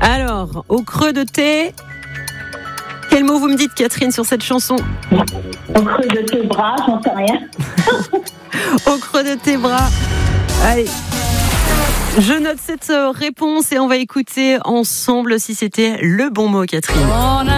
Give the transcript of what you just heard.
Alors, au creux de tes... Quel mot vous me dites, Catherine, sur cette chanson ? Au creux de tes bras, j'en sais rien. Au creux de tes bras. Allez. Je note cette réponse et on va écouter ensemble si c'était le bon mot, Catherine.